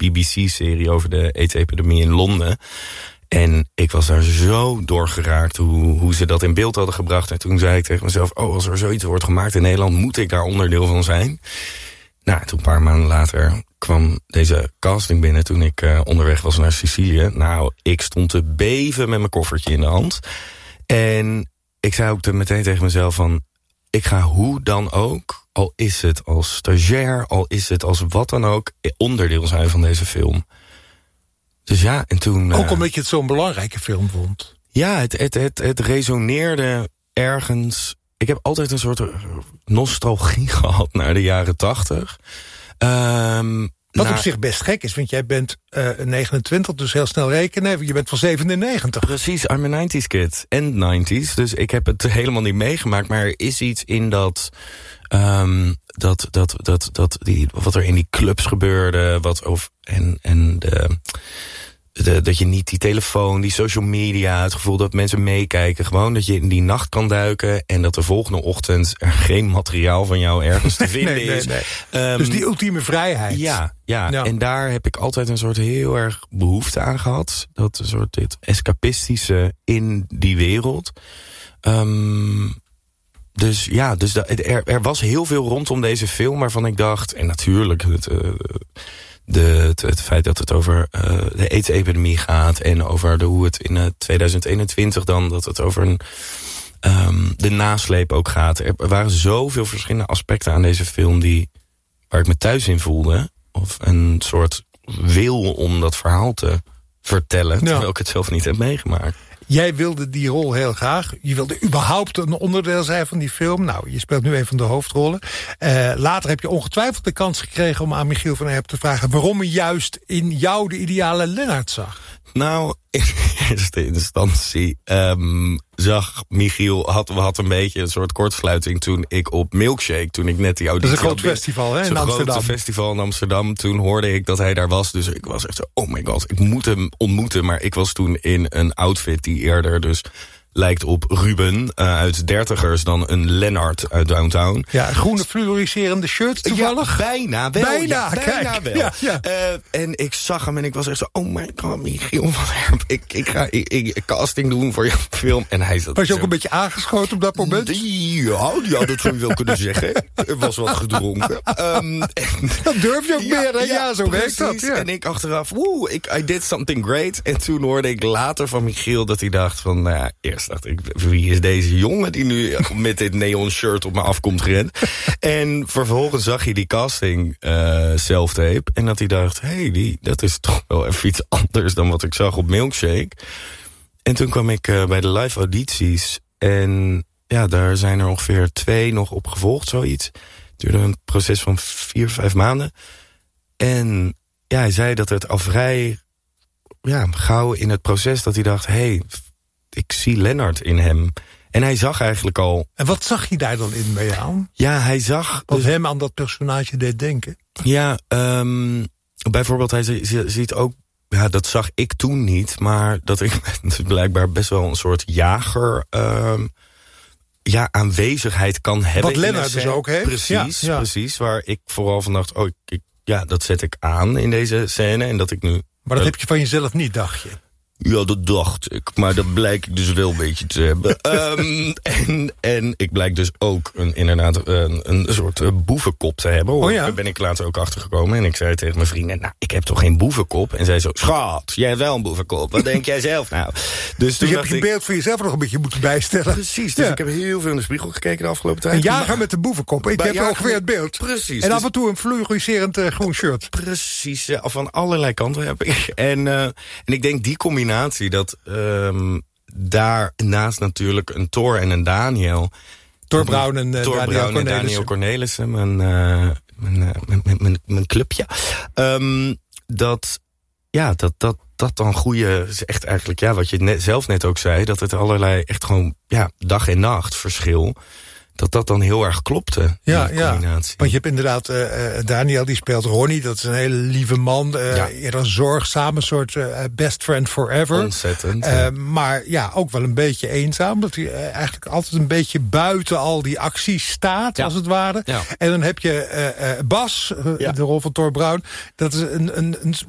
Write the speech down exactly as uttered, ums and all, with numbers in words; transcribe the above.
B B C-serie over de AIDS-epidemie in Londen. En ik was daar zo doorgeraakt hoe, hoe ze dat in beeld hadden gebracht. En toen zei ik tegen mezelf, oh, als er zoiets wordt gemaakt in Nederland, moet ik daar onderdeel van zijn. Nou, toen een paar maanden later kwam deze casting binnen toen ik uh, onderweg was naar Sicilië. Nou, ik stond te beven met mijn koffertje in de hand. En ik zei ook meteen tegen mezelf van, ik ga hoe dan ook, al is het als stagiair, al is het als wat dan ook, onderdeel zijn van deze film. Dus ja, en toen... Ook uh, omdat je het zo'n belangrijke film vond. Ja, het, het, het, het resoneerde ergens. Ik heb altijd een soort nostalgie gehad naar de jaren tachtig. Um, Wat nou, op zich best gek is, want jij bent uh, negenentwintig, dus heel snel rekenen. Je bent van zevenennegentig. Precies, I'm a nineties kid. En nineties, dus ik heb het helemaal niet meegemaakt. Maar er is iets in dat... Um, dat, dat, dat, dat die, wat er in die clubs gebeurde. Wat over, en, en de... De, dat je niet die telefoon, die social media, het gevoel dat mensen meekijken. Gewoon dat je in die nacht kan duiken en dat de volgende ochtend er geen materiaal van jou ergens te vinden nee, nee, is. Nee. Um, dus die ultieme vrijheid. Ja, ja, ja, en daar heb ik altijd een soort heel erg behoefte aan gehad. Dat een soort dit escapistische in die wereld. Um, dus ja, dus da, er, er was heel veel rondom deze film waarvan ik dacht, en natuurlijk het... Uh, De, het, het feit dat het over uh, de AIDS-epidemie gaat en over de, hoe het in uh, tweeduizend eenentwintig dan, dat het over een, um, de nasleep ook gaat. Er waren zoveel verschillende aspecten aan deze film die, waar ik me thuis in voelde. Of een soort wil om dat verhaal te vertellen, ja. Terwijl ik het zelf niet heb meegemaakt. Jij wilde die rol heel graag. Je wilde überhaupt een onderdeel zijn van die film. Nou, je speelt nu een van de hoofdrollen. Uh, later heb je ongetwijfeld de kans gekregen om aan Michiel van Erp te vragen waarom hij juist in jou de ideale Lennart zag. Nou, in eerste instantie um, zag Michiel, had, had een beetje een soort kortsluiting toen ik op Milkshake, toen ik net die auditie had. Dat is een groot had, festival, hè, in Amsterdam. Een groot festival in Amsterdam. Toen hoorde ik dat hij daar was, dus ik was echt zo, oh my god, ik moet hem ontmoeten. Maar ik was toen in een outfit die eerder dus lijkt op Ruben uh, uit Dertigers dan een Lennart uit Downtown. Ja, een groene fluoriserende shirt toevallig? Ja, bijna wel. Bijna, ja, bijna kijk. wel. Ja, ja. Uh, en ik zag hem en ik was echt zo, oh my god, Michiel van Erp, ik, ik ga ik, ik, casting doen voor je film. En hij zat was je zo, ook een beetje aangeschoten op dat moment? Ja, ja, dat zou je wel kunnen zeggen. Er was wat gedronken. Um, en, dat durf je ook ja, meer, hè? Ja, ja zo werkt dat. Ja. En ik achteraf, woe, ik, I did something great. En toen hoorde ik later van Michiel dat hij dacht van, nou ja, eerst dacht ik, wie is deze jongen die nu met dit neon shirt op me afkomt gerend? En vervolgens zag je die casting uh, self-tape en dat hij dacht, hé, hey, die, dat is toch wel even iets anders dan wat ik zag op Milkshake. En toen kwam ik uh, bij de live audities en ja, daar zijn er ongeveer twee nog op gevolgd, zoiets. Het duurde een proces van vier, vijf maanden. En ja, hij zei dat het al vrij ja, gauw in het proces dat hij dacht, hé, hey, ik zie Lennart in hem. En hij zag eigenlijk al... En wat zag je daar dan in bij jou? Ja, hij zag... Wat dus, hem aan dat personage deed denken? Ja, um, bijvoorbeeld hij ziet ook... Ja, dat zag ik toen niet, maar dat ik blijkbaar best wel een soort jager... Um, ja, aanwezigheid kan hebben. Wat Lennart dus ook heeft. Precies, ja, ja. precies. Waar ik vooral van dacht, oh, ik, ik, ja, dat zet ik aan in deze scène. En dat ik nu... Maar dat uh, heb je van jezelf niet, dacht je? Ja, dat dacht ik. Maar dat blijkt ik dus wel een beetje te hebben. um, en, en ik blijk dus ook een, inderdaad een, een soort uh, boevenkop te hebben. Hoor. Oh ja? Daar ben ik later ook achtergekomen. En ik zei tegen mijn vrienden, nou, ik heb toch geen boevenkop? En zij zo, schat, jij hebt wel een boevenkop. Wat denk jij zelf nou? Dus, dus je hebt je ik, beeld voor jezelf nog een beetje moeten bijstellen. Precies, dus ja. Ik heb heel veel in de spiegel gekeken de afgelopen tijd. Een jager met een boevenkop. Ik heb ongeveer het beeld. Precies. En dus, af en toe een fluoriserend uh, groen shirt. Precies, ja, van allerlei kanten heb ik. En, uh, en ik denk die combinatie, dat... Um, daarnaast natuurlijk een Thor en een Daniel. Thor Brown en, uh, Thor Daniel, Brown en Daniel Cornelissen, mijn, uh, mijn, uh, mijn, mijn, mijn clubje. Um, dat, ja, dat, dat, dat dan goede, is echt eigenlijk, ja, wat je net, zelf net ook zei, dat het allerlei echt gewoon, ja, dag en nacht verschil. Dat dat dan heel erg klopte, ja, die combinatie. Ja, want je hebt inderdaad uh, Daniel, die speelt Ronnie. Dat is een hele lieve man. Uh, ja. Eerder zorgzaam, een soort uh, best friend forever. Ontzettend. Uh, ja. Maar ja, ook wel een beetje eenzaam. Dat hij uh, eigenlijk altijd een beetje buiten al die acties staat, ja. als het ware. Ja. En dan heb je uh, uh, Bas, uh, ja. de rol van Thor Brown. Dat is een, een, een